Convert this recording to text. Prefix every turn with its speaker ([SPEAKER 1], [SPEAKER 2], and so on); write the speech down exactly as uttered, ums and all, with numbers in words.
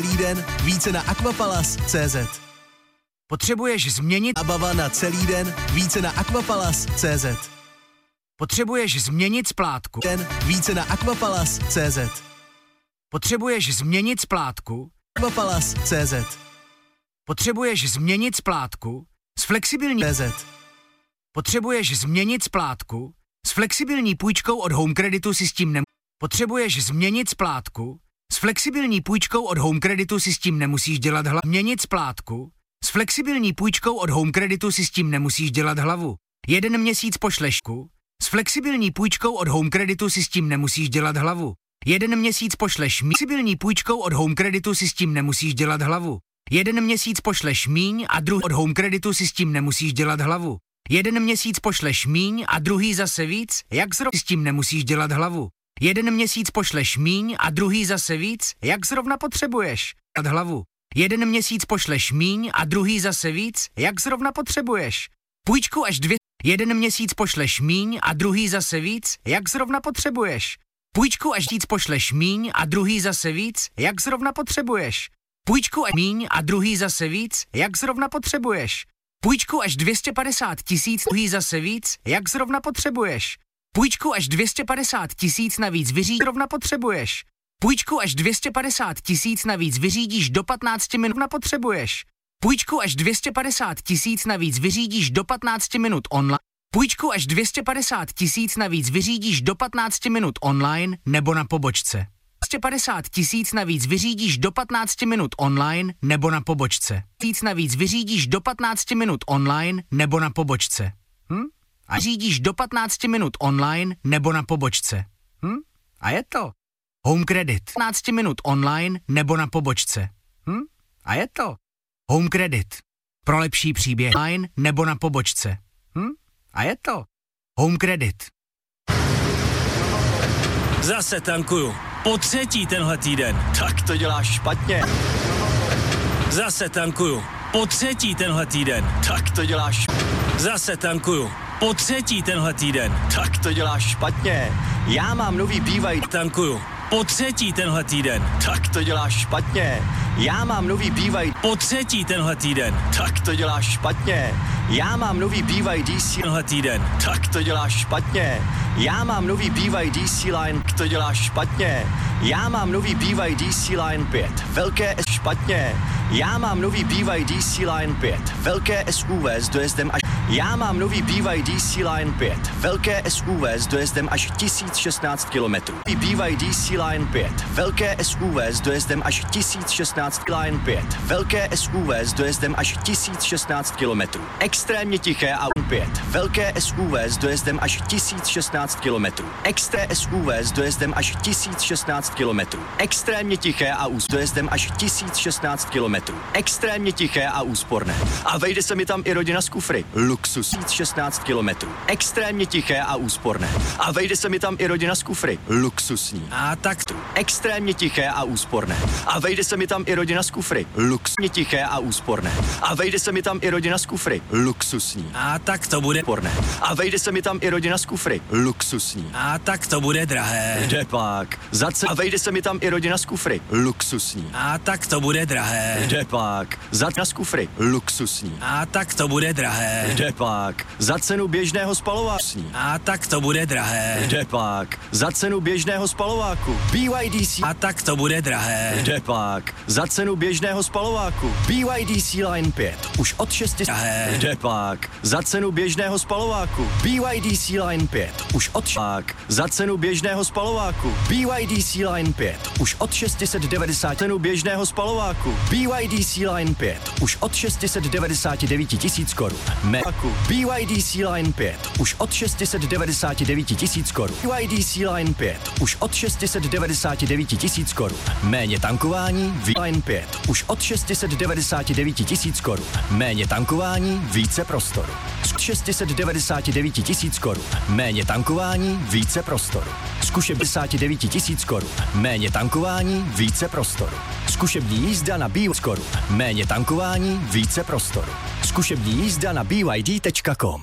[SPEAKER 1] Celý den více na aquapalace tečka cé zet.
[SPEAKER 2] Potřebuješ změnit
[SPEAKER 1] Zábava na celý den více na aquapalace tečka cé zet.
[SPEAKER 2] Potřebuješ změnit splátku.
[SPEAKER 1] Den více na aquapalace tečka cé zet.
[SPEAKER 2] Potřebuješ změnit splátku.
[SPEAKER 1] aquapalace tečka cé zet.
[SPEAKER 2] Potřebuješ změnit splátku s flexibilní
[SPEAKER 1] cé zet.
[SPEAKER 2] Potřebuješ změnit splátku s flexibilní půjčkou od Home Creditu si s tím nem... Potřebuješ změnit splátku s flexibilní půjčkou od Home Creditu si s tím nemusíš dělat hlavu. Změnit splátku s flexibilní půjčkou od Home Creditu si s tím nemusíš dělat hlavu. Jeden měsíc pošlešku s flexibilní půjčkou od Home Creditu si s tím nemusíš dělat hlavu. Jeden měsíc pošleš míň. Flexibilní půjčkou od Home Creditu si s tím nemusíš dělat hlavu. Jeden měsíc pošleš míň a druhý od Home Creditu si s tím nemusíš dělat hlavu. Jeden měsíc pošleš míň a druhý zase víc, jak zrovna s tím nemusíš dělat hlavu. Jeden měsíc pošleš míň a druhý zase víc, jak zrovna potřebuješ. Dělat hlavu. Jeden měsíc pošleš míň a druhý zase víc, jak zrovna potřebuješ. Půjčku až dvě. Jeden měsíc pošleš míň a druhý zase víc, jak zrovna potřebuješ. Půjčku až víc pošleš míň a druhý zase víc, jak zrovna potřebuješ. Půjčku až míň a druhý zase víc, jak zrovna potřebuješ. Půjčku až dvě stě padesát tisíc, druhý zase víc, jak zrovna potřebuješ. Půjčku až dvě stě padesát tisíc navíc vyřídíš, zrovna potřebuješ. Půjčku až dvě stě padesát tisíc navíc vyřídíš do patnácti minut na potřebuješ. Půjčku až dvě stě padesát tisíc navíc vyřídíš do patnácti minut online. Půjčku až dvě stě padesát tisíc navíc vyřídíš do patnácti minut online nebo na pobočce. dvě stě padesát tisíc navíc vyřídíš do patnácti minut online nebo na pobočce. Tisíc navíc vyřídíš do patnácti minut online nebo na pobočce. Hm? A řídíš do patnácti minut online nebo na pobočce. Hm? A je to. Home Credit. patnácti minut online nebo na pobočce. Hm? A je to. Home Credit. Pro lepší příběh online nebo na pobočce. Hm? A je to. Home Credit.
[SPEAKER 3] Zase tankuju. Po třetí tenhle týden.
[SPEAKER 4] Tak to děláš špatně.
[SPEAKER 3] Zase tankuju. Po třetí tenhle týden.
[SPEAKER 4] Tak to děláš.
[SPEAKER 3] Zase tankuju. Po třetí tenhle týden.
[SPEAKER 4] Tak to děláš špatně. Já mám nový B Y D.
[SPEAKER 3] Tankuju. Po třetí tenhle týden.
[SPEAKER 4] Tak to děláš špatně. Já mám nový B Y D.
[SPEAKER 3] Po třetí tenhle týden.
[SPEAKER 4] Tak to děláš špatně. Já mám nový B Y D C.
[SPEAKER 3] Tenhle týden.
[SPEAKER 4] Tak to děláš špatně. Já mám nový B Y D C Line. To děláš špatně. Já mám nový B Y D C Line pět. Velké S špatně. Já mám nový B Y D C Line pět. Velké S U V s dojezdem až. Já mám nový B Y D C Line pět. Velké S U V s dojezdem až tisíc šestnáct kilometrů. B Y D C Line pět. Velké S U V s dojezdem až tisíc šestnáct Line pět. Velké S U V s dojezdem až tisíc šestnáct kilometrů. Extrémně tiché a pět. Velké S U V s dojezdem až tisíc šestnáct kilometrů. Extré S U V s dojezdem až tisíc šestnáct kilometrů. Extrémně tiché a s dojezdem až tisíc šestnáct kilometrů. Extrémně tiché a úsporné. A vejde se mi tam i rodina z kufry. Luxus. tisíc šestnáct kilometrů. Extrémně tiché a úsporné. A vejde se mi tam i rodina z kufry. Luxusní.
[SPEAKER 3] A tak tu.
[SPEAKER 4] Extrémně tiché a úsporné. A vejde se mi tam i rodina z kufry. Luxusně tiché a úsporné. A vejde se mi tam i rodina z kufry. Luxusní.
[SPEAKER 3] A tak to bude
[SPEAKER 4] Úsporné. A vejde se mi tam i rodina z kufry. Luxusní.
[SPEAKER 3] A tak to bude drahé.
[SPEAKER 4] Jde pak. Za ce- A vejde se mi tam i rodina z kufry. Luxusní.
[SPEAKER 3] A tak to bude drahé.
[SPEAKER 4] Jde pak. Za cena z kufry. Luxusní.
[SPEAKER 3] A tak to bude drahé.
[SPEAKER 4] Jde pak. Za cenu běžného spalováku.
[SPEAKER 3] A tak to bude drahé.
[SPEAKER 4] Jde pak. Za cenu běžného spalováku. B Y D C.
[SPEAKER 3] A tak to bude drahé.
[SPEAKER 4] Jde pak. Za cenu běžného spalováku. B Y D C Line pět. Už od šesti.
[SPEAKER 3] Drahé.
[SPEAKER 4] Jde pak. Za cenu běžného spalováku. B Y D C Line pět. Už od pak. Za cenu běžného spalováku. B Y D C Line pět. Už od šest set devadesát. Cenu běžného spalováku. B Y D C Line pět. Už od šest set devadesát devět tisíc korun. Meku. B Y D C Line pět. Už od šest set devadesát devět tisíc korun. B Y D C Line pět. Už od šest set devadesát devět tisíc korun. Méně tankování. V Line pět. Už od šest set devadesát devět tisíc korun. Méně tankování, více prostoru. šest set devadesát devět tisíc korun. Méně tankování, více prostoru. Zkušební devadesát devět tisíc korun. Méně tankování, více prostoru. Zkušební jízda na B Y D korun. Méně tankování, více prostoru. Zkušební jízda na B Y D tečka com.